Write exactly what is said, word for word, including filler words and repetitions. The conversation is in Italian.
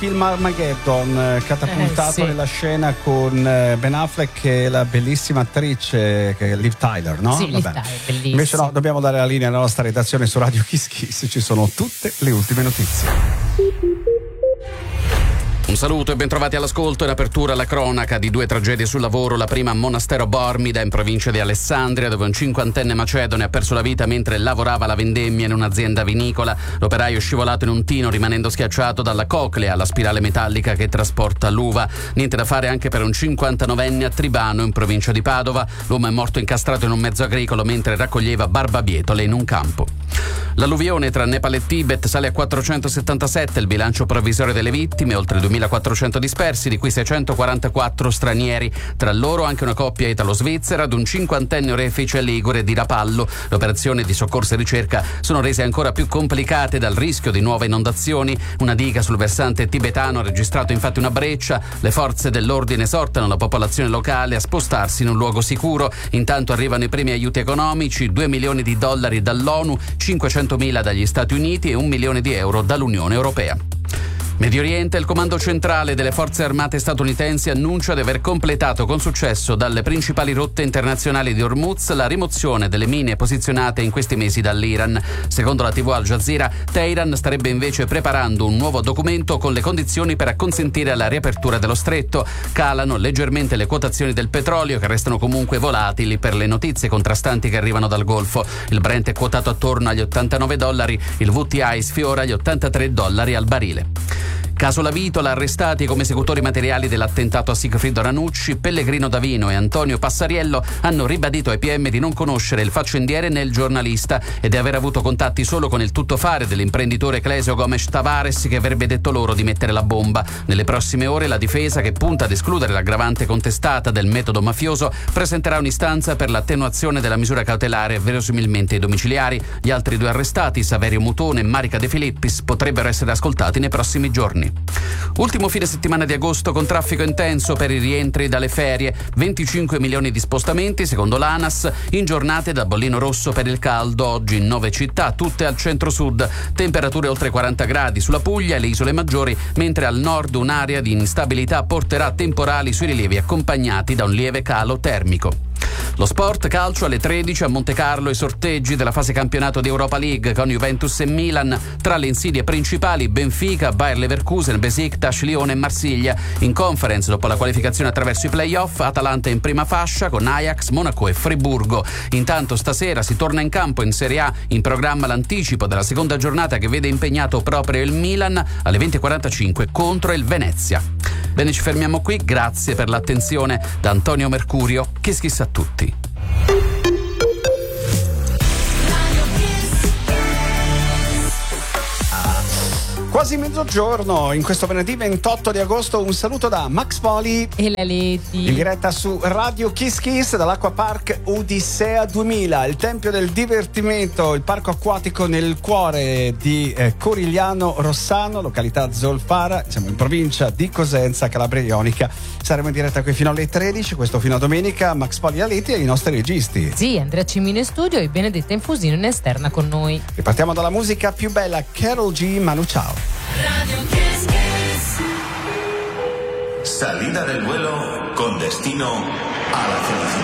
film Armageddon, catapultato Eh, sì. nella scena con Ben Affleck e la bellissima attrice che è Liv Tyler, no? Sì, Liv Vabbè. Tyler, bellissima. Invece no, dobbiamo dare la linea alla nostra redazione su Radio Kiss Kiss, ci sono tutte le ultime notizie. Un saluto e bentrovati all'ascolto. In apertura la cronaca di due tragedie sul lavoro. La prima a Monastero Bormida, in provincia di Alessandria, dove un cinquantenne macedone ha perso la vita mentre lavorava alla vendemmia in un'azienda vinicola. L'operaio è scivolato in un tino, rimanendo schiacciato dalla coclea alla spirale metallica che trasporta l'uva. Niente da fare anche per un cinquantanovenne a Tribano, in provincia di Padova. L'uomo è morto incastrato in un mezzo agricolo mentre raccoglieva barbabietole in un campo. L'alluvione tra Nepal e Tibet sale a quattrocentosettantasette il bilancio provvisorio delle vittime, oltre duemilaquattrocento dispersi, di cui seicentoquarantaquattro stranieri. Tra loro anche una coppia italo-svizzera ed un cinquantenne orefice ligure di Rapallo. Le operazioni di soccorso e ricerca sono rese ancora più complicate dal rischio di nuove inondazioni. Una diga sul versante tibetano ha registrato infatti una breccia. Le forze dell'ordine esortano la popolazione locale a spostarsi in un luogo sicuro. Intanto arrivano i primi aiuti economici, due milioni di dollari dall'ONU, cinquecentomila dagli Stati Uniti e un milione di euro dall'Unione Europea. Medio Oriente, il comando centrale delle forze armate statunitensi annuncia di aver completato con successo dalle principali rotte internazionali di Hormuz la rimozione delle mine posizionate in questi mesi dall'Iran. Secondo la tivù Al Jazeera, Teheran starebbe invece preparando un nuovo documento con le condizioni per acconsentire alla riapertura dello stretto. Calano leggermente le quotazioni del petrolio, che restano comunque volatili per le notizie contrastanti che arrivano dal Golfo. Il Brent è quotato attorno agli ottantanove dollari, il W T I sfiora gli ottantatré dollari al barile. Caso La Vitola, arrestati come esecutori materiali dell'attentato a Sigfrido Ranucci, Pellegrino Davino e Antonio Passariello hanno ribadito ai P M di non conoscere il faccendiere né il giornalista e di aver avuto contatti solo con il tuttofare dell'imprenditore Clesio Gomes Tavares, che avrebbe detto loro di mettere la bomba. Nelle prossime ore la difesa, che punta ad escludere l'aggravante contestata del metodo mafioso, presenterà un'istanza per l'attenuazione della misura cautelare, verosimilmente ai domiciliari. Gli altri due arrestati, Saverio Mutone e Marica De Filippis, potrebbero essere ascoltati nei prossimi giorni. Ultimo fine settimana di agosto con traffico intenso per i rientri dalle ferie, venticinque milioni di spostamenti secondo l'ANAS in giornate da bollino rosso per il caldo. Oggi in nove città, tutte al centro-sud, temperature oltre quaranta gradi sulla Puglia e le isole maggiori, mentre al nord un'area di instabilità porterà temporali sui rilievi accompagnati da un lieve calo termico. Lo sport, calcio alle tredici a Montecarlo, i sorteggi della fase campionato di Europa League con Juventus e Milan. Tra le insidie principali Benfica, Bayer Leverkusen, Besiktas, Lione e Marsiglia. In Conference, dopo la qualificazione attraverso i play-off, Atalanta in prima fascia con Ajax, Monaco e Friburgo. Intanto stasera si torna in campo in Serie A, in programma l'anticipo della seconda giornata che vede impegnato proprio il Milan alle venti e quarantacinque contro il Venezia. Bene, ci fermiamo qui, grazie per l'attenzione. Da Antonio Mercurio, Kiss Kiss a tutti. Quasi mezzogiorno, in questo venerdì ventotto di agosto, un saluto da Max Poli E la Leti. in diretta su Radio Kiss Kiss dall'Acqua Park Odissea duemila, il tempio del divertimento, il parco acquatico nel cuore di eh, Corigliano Rossano, località Zolfara. Siamo in provincia di Cosenza, Calabria Ionica. Saremo in diretta qui fino alle tredici, questo fino a domenica. Max Poli e Aleti e i nostri registi. Sì, Andrea Cimino in studio e Benedetta Infusino in esterna con noi. Ripartiamo dalla musica più bella, Karol G, Manu Chao. Radio Kiss Kiss. Salida del vuelo con destino a la felicidad.